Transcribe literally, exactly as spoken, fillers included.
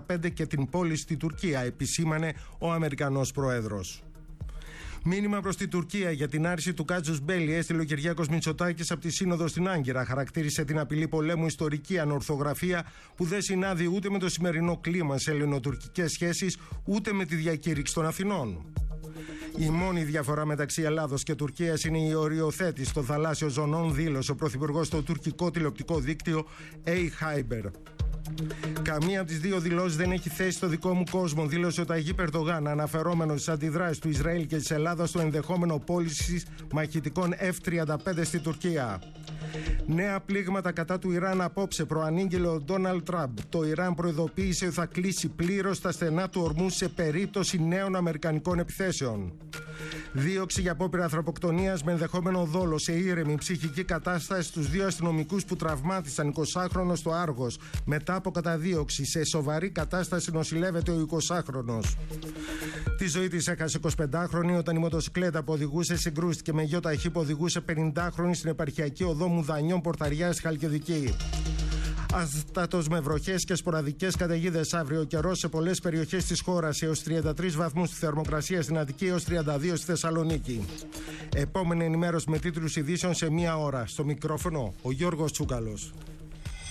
πέντε και την πόλη στη Τουρκία, επισήμανε ο Αμερικανός Πρόεδρος. Μήνυμα προς την Τουρκία για την άρση του κάτζους μπέλι έστειλε ο Κυριάκος Μητσοτάκης από τη Σύνοδο στην Άγκυρα. Χαρακτήρισε την απειλή πολέμου ιστορική ανορθογραφία που δεν συνάδει ούτε με το σημερινό κλίμα σε ελληνοτουρκικές σχέσεις, ούτε με τη διακήρυξη των Αθηνών. Η μόνη διαφορά μεταξύ Ελλάδος και Τουρκίας είναι η οριοθέτηση των θαλάσσιων ζωνών, δήλωσε ο Πρωθυπουργός στο τουρκικό τηλεοπτικό δίκτυο A-Hyber. Καμία από τις δύο δηλώσεις δεν έχει θέση στο δικό μου κόσμο, δήλωσε ο Ταγίπ Ερντογάν, αναφερόμενος στις αντιδράσεις του Ισραήλ και της Ελλάδας στο ενδεχόμενο πώλησης μαχητικών εφ τριάντα πέντε στη Τουρκία. Νέα πλήγματα κατά του Ιράν απόψε, προανήγγειλε ο Ντόναλντ Τραμπ. Το Ιράν προειδοποίησε ότι θα κλείσει πλήρως τα στενά του ορμού σε περίπτωση νέων αμερικανικών επιθέσεων. Δίωξη για απόπειρα ανθρωποκτονίας με ενδεχόμενο δόλο σε ήρεμη ψυχική κατάσταση στους δύο αστυνομικούς που τραυμάτισαν εικοσάχρονο στο Άργος. Μετά από καταδίωξη, σε σοβαρή κατάσταση νοσηλεύεται ο εικοσάχρονος. Τη ζωή της έχασε εικοσιπεντάχρονη όταν η μοτοσυκλέτα που οδηγούσε συγκρούστηκε με γιο ταχύ που οδηγούσε πενηντάχρονη στην επαρχιακή οδό Μουδανιών Πορταριά στη Χαλκιδική. Αστάτος με βροχές και σποραδικές καταιγίδες αύριο. Καιρός σε πολλές περιοχές της χώρας, έως τριάντα τρεις βαθμούς στη θερμοκρασία στην Αττική, έως τριάντα δύο στη Θεσσαλονίκη. Επόμενη ενημέρωση με τίτλους ειδήσεων σε μία ώρα. Στο μικρόφωνο ο Γιώργος Τσούκαλος.